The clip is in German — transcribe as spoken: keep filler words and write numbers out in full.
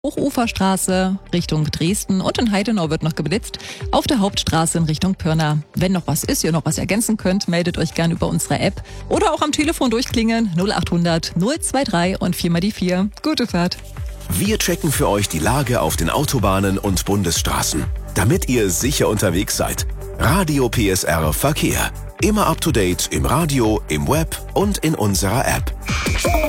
Hochuferstraße Richtung Dresden und in Heidenau wird noch geblitzt. Auf der Hauptstraße in Richtung Pirna. Wenn noch was ist, ihr noch was ergänzen könnt, meldet euch gerne über unsere App oder auch am Telefon durchklingeln null achthundert null dreiundzwanzig und vier mal die vier. Gute Fahrt. Wir checken für euch die Lage auf den Autobahnen und Bundesstraßen, damit ihr sicher unterwegs seid. Radio P S R Verkehr. Immer up to date im Radio, im Web und in unserer App.